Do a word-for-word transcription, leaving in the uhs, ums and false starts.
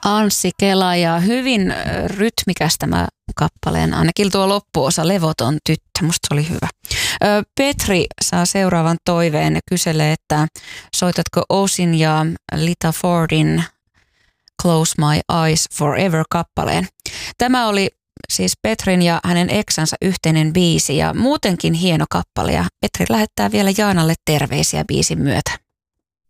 Anssi Kela ja hyvin ö, rytmikäs tämä kappaleen, ainakin tuo loppuosa, Levoton tyttö, musta se oli hyvä. Ö, Petri saa seuraavan toiveen ja kyselee, että soitatko Osin ja Lita Fordin Close My Eyes Forever kappaleen. Tämä oli siis Petrin ja hänen eksänsä yhteinen biisi ja muutenkin hieno kappale ja Petri lähettää vielä Jaanalle terveisiä biisin myötä.